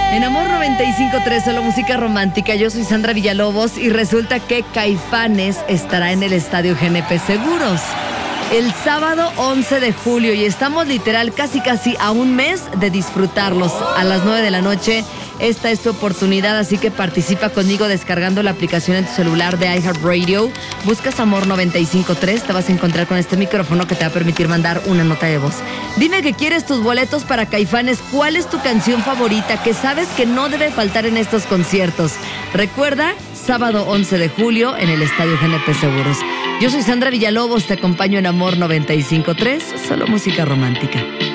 En Amor 95.3, solo música romántica. Yo soy Sandra Villalobos y resulta que Caifanes estará en el Estadio GNP Seguros el sábado 11 de julio y estamos literal casi a un mes de disfrutarlos. A las 9 de la noche, esta es tu oportunidad, así que participa conmigo descargando la aplicación en tu celular de iHeartRadio. Buscas Amor 95.3, te vas a encontrar con este micrófono que te va a permitir mandar una nota de voz. Dime que quieres tus boletos para Caifanes, ¿cuál es tu canción favorita que sabes que no debe faltar en estos conciertos? Recuerda, sábado 11 de julio en el Estadio GNP Seguros. Yo soy Sandra Villalobos, te acompaño en Amor 95.3, solo música romántica.